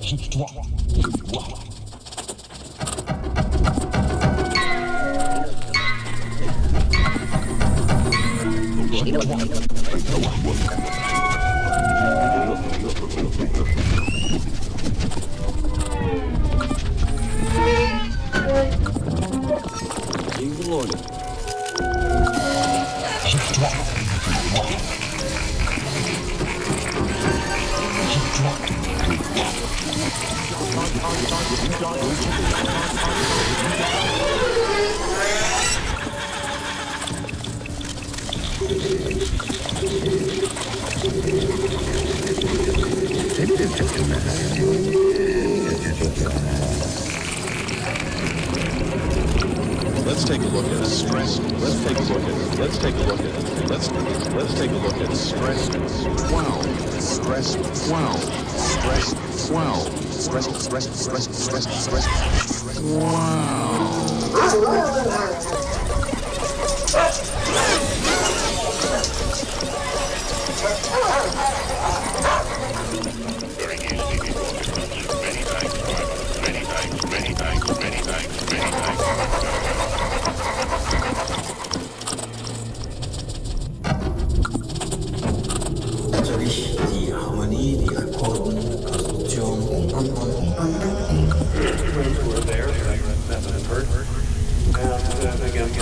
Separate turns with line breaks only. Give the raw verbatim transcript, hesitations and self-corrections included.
toi, que moi.
Let's take a look at stress. Let's take a look at. Let's take a look at. Let's let's take a look at stress. Twelve. Stress. Twelve. Stress. Twelve. Stress. Stress. Stress. Stress. Stress. Wow.
Very easily be broken. Many thanks, driver. Many thanks. Many thanks. Many thanks. Many thanks.
Natürlich die Harmonie, die Akkorden, Konstruktion und und und und und.
Were there, that that hurt, and uh, again,